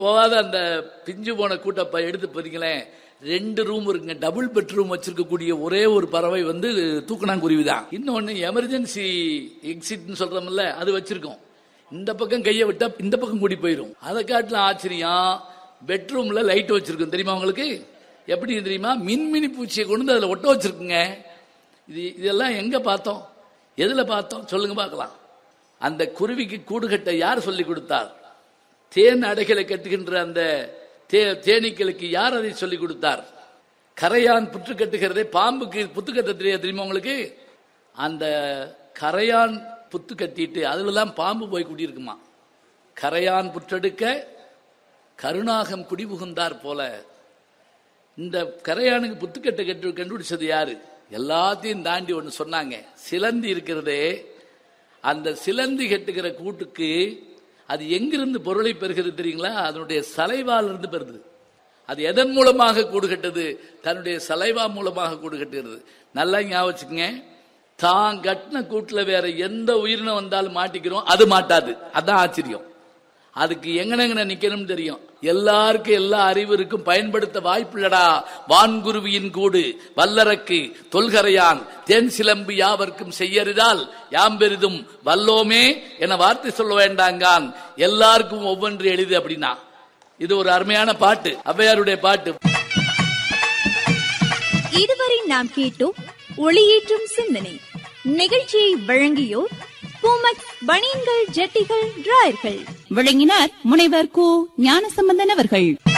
போகாத அந்த பிஞ்சு போன கூட்டப்ப எடுத்து பார்த்தீங்களேன், 2 ரூம் இருக்குங்க. டபுள் பெட்ரூம் வச்சிருக்கக்கூடிய ஒரே ஒரு பறவை தூக்கணாங்குருவி தான். இன்னொன்னு எமர்ஜென்சி எக்ஸிட்னு சொல்றோம்ல, அது வச்சிருக்கோம். இந்த பக்கம் கையை விட்டா இந்த பக்கம் கூடி போயிடும். அதை காட்டில ஆச்சரியம், பெட்ரூம்ல லைட் வச்சிருக்கும். தெரியுமா உங்களுக்கு? எப்படி தெரியுமா? மின்மினி பூச்சியை கொண்டு வந்து அதில் ஒட்ட வச்சிருக்குங்க. இதெல்லாம் எங்க பார்த்தோம், எதுல பார்த்தோம் சொல்லுங்க பார்க்கலாம். அந்த குருவிக்கு கூடு கட்ட யார் சொல்லி கொடுத்தார்? தேன் அடைகளை கட்டுகின்ற அந்த தேனீக்களுக்கு யார் அதை சொல்லிக் கொடுத்தார்? கரையான் புற்று கட்டுகிறதே, பாம்புக்கு புத்து கட்ட தெரியுமா உங்களுக்கு? அந்த கரையான் புத்து கட்டிட்டு அதுலதான் பாம்பு போய் குடியிருக்குமா. கரையான் புற்றெடுக்க கருணாகம் குடிபுகுந்தார் போல. இந்த கரையானுக்கு புத்துக்கட்டை கண்டுபிடிச்சது யாரு? எல்லாத்தையும் தாண்டி ஒன்று சொன்னாங்க. சிலந்தி இருக்கிறதே, அந்த சிலந்தி கட்டுகிற கூட்டுக்கு அது எங்கிருந்து பொருளை பெறுகிறது தெரியுங்களா? அதனுடைய சலைவால் இருந்து பெறுது. அது எதன் மூலமாக கூடு கட்டுது? தன்னுடைய சலைவா மூலமாக கூடு கட்டுகிறது. நல்லா ஞாபகம் வச்சுக்கங்க. தான் கட்டின கூட்டுல வேற எந்த உயிரினம் வந்தாலும் மாட்டிக்கிறோம், அது மாட்டாது. அதான் ஆச்சரியம். அதுக்கு எங்கன நிக்கணும் தெரியும். எல்லாருக்கும் எல்லா அறிவு இருக்கும், பயன்படுத்த வாய்ப்பு இல்லடா. வான்குருவியின் கூடு வல்லரக்கு தொல்கரையான் தேன் சிலம்பு யாவர்க்கும் செய்யறிதால் யாம் பெரிதும் வல்லோமே என வார்த்தை சொல்ல வேண்டாங்கான். எல்லாருக்கும் ஒவ்வொன்று எளிது அப்படின்னா. இது ஒரு அருமையான பாட்டு, ஔவையாருடைய பாட்டு. இதுவரை நாம் கேட்டோம் ஒளியேற்றும் சிந்தனை. நிகழ்ச்சியை வழங்கியோர் பூமக்ஸ் பனியன்கள், ஜட்டிகள், டிராயர்கள். வழங்கினார் முனைவர் கு ஞானசம்பந்தன் அவர்கள்.